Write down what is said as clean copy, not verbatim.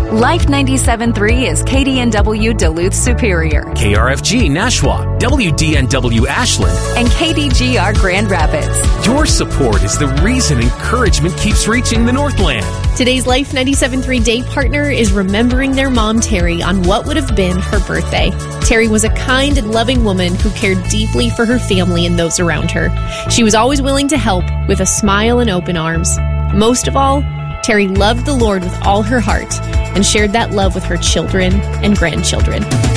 Life 97.3 is KDNW Duluth Superior, KRFG Nashua, WDNW Ashland, and KDGR Grand Rapids. Your support is the reason encouragement keeps reaching the Northland. Today's Life 97.3 day partner is remembering their mom, Terry, on what would have been her birthday. Terry was a kind and loving woman who cared deeply for her family and those around her. She was always willing to help with a smile and open arms. Most of all, Terry loved the Lord with all her heart and shared that love with her children and grandchildren.